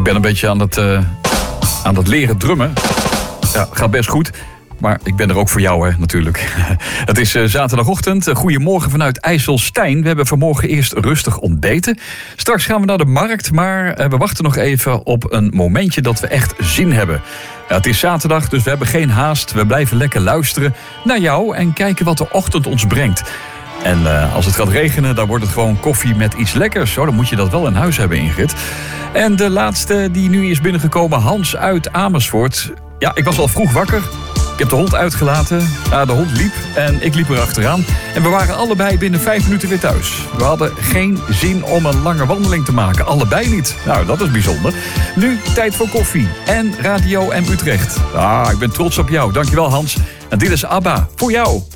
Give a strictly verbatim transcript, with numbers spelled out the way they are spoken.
Ik ben een beetje aan het, uh, aan het leren drummen. Ja, gaat best goed. Maar ik ben er ook voor jou, hè, natuurlijk. Het is uh, zaterdagochtend. Goedemorgen vanuit IJsselstein. We hebben vanmorgen eerst rustig ontbeten. Straks gaan we naar de markt, maar uh, we wachten nog even op een momentje dat we echt zin hebben. Ja, het is zaterdag, dus we hebben geen haast. We blijven lekker luisteren naar jou en kijken wat de ochtend ons brengt. En uh, als het gaat regenen, dan wordt het gewoon koffie met iets lekkers. Zo, dan moet je dat wel in huis hebben, Ingrid. En de laatste die nu is binnengekomen, Hans uit Amersfoort. Ja, ik was al vroeg wakker. Ik heb de hond uitgelaten. Ja, de hond liep en ik liep erachteraan. En we waren allebei binnen vijf minuten weer thuis. We hadden geen zin om een lange wandeling te maken. Allebei niet. Nou, dat is bijzonder. Nu tijd voor koffie en Radio M Utrecht. Ah, ik ben trots op jou. Dankjewel, Hans. En dit is ABBA voor jou.